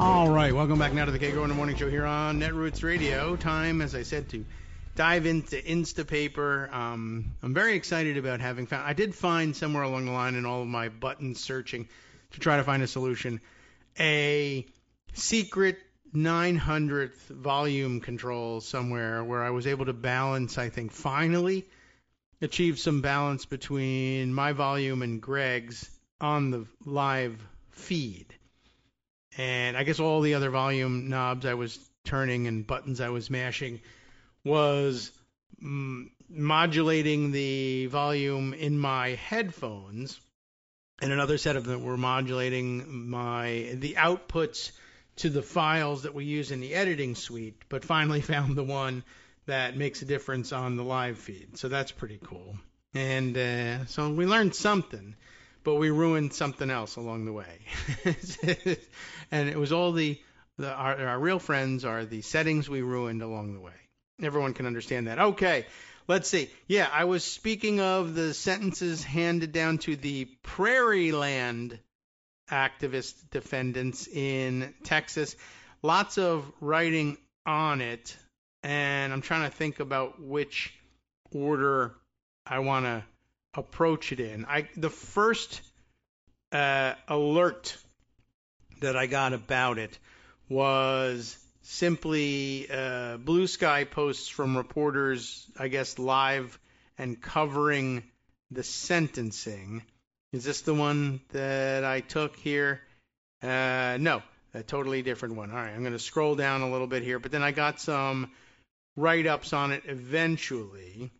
All right, welcome back now to the K-Go in the Morning Show here on Netroots Radio. Time, as I said, to dive into Instapaper. I'm very excited about having found. I did find somewhere along the line in all of my buttons searching to try to find a solution, a secret 900th volume control somewhere where I was able to balance, I think, finally achieve some balance between my volume and Greg's on the live feed. And I guess all the other volume knobs I was turning and buttons I was mashing was modulating the volume in my headphones, and another set of them were modulating the outputs to the files that we use in the editing suite, but finally found the one that makes a difference on the live feed. So that's pretty cool. And so we learned something, but we ruined something else along the way. And it was all our real friends are the settings we ruined along the way. Everyone can understand that. Okay, let's see. Yeah, I was speaking of the sentences handed down to the Prairie Land activist defendants in Texas. Lots of writing on it, and I'm trying to think about which order I want to approach it in. The first alert that I got about it was simply Blue Sky posts from reporters, I guess, live and covering the sentencing. Is this the one that I took here? No, a totally different one. All right, I'm going to scroll down a little bit here, but then I got some write-ups on it eventually.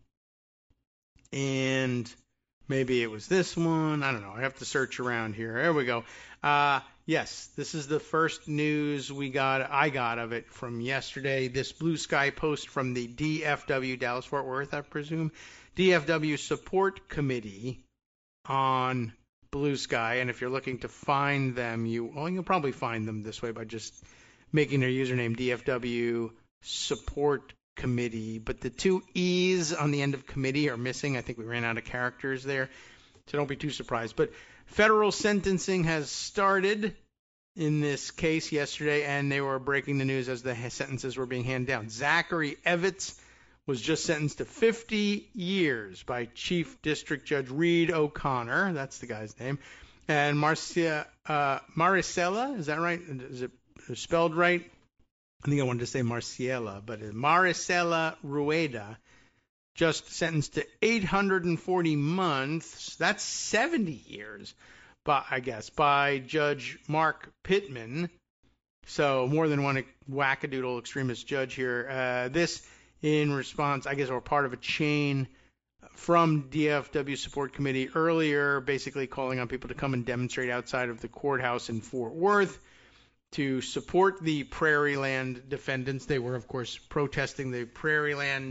And maybe it was this one. I don't know. I have to search around here. There we go. Yes, this is the first news I got of it from yesterday. This Blue Sky post from the DFW, Dallas-Fort Worth, I presume, DFW Support Committee on Blue Sky. And if you're looking to find them, you'll probably find them this way by just making their username DFW Support Committee, but the two E's on the end of committee are missing. I think we ran out of characters there, so don't be too surprised. But federal sentencing has started in this case yesterday, and they were breaking the news as the sentences were being handed down. Zachary Evitz was just sentenced to 50 years by Chief District Judge Reed O'Connor. That's the guy's name. And Maricela, is that right? Is it spelled right? I think I wanted to say Marciela, but Maricela Rueda, just sentenced to 840 months. That's 70 years, by Judge Mark Pittman. So more than one wackadoodle extremist judge here. This in response, I guess, or part of a chain from DFW Support Committee earlier, basically calling on people to come and demonstrate outside of the courthouse in Fort Worth to support the Prairie Land defendants. They were, of course, protesting the Prairie Land